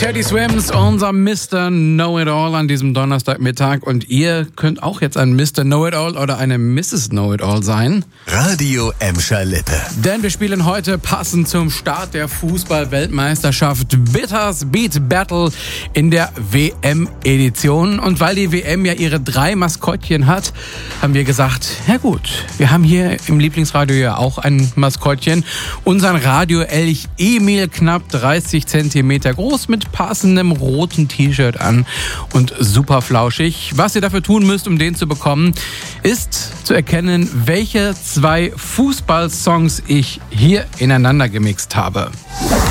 Teddy Swims, unser Mr. Know-It-All an diesem Donnerstagmittag. Und ihr könnt auch jetzt ein Mr. Know-It-All oder eine Mrs. Know-It-All sein. Radio Emscher Lippe. Denn wir spielen heute passend zum Start der Fußball-Weltmeisterschaft Bitters Beat Battle in der WM-Edition. Und weil die WM ja ihre 3 Maskottchen hat, haben wir gesagt, ja gut, wir haben hier im Lieblingsradio ja auch ein Maskottchen. Unseren Radio-Elch Emil, knapp 30 Zentimeter groß, mit passendem roten T-Shirt an und super flauschig. Was ihr dafür tun müsst, um den zu bekommen, ist zu erkennen, welche 2 Fußballsongs ich hier ineinander gemixt habe.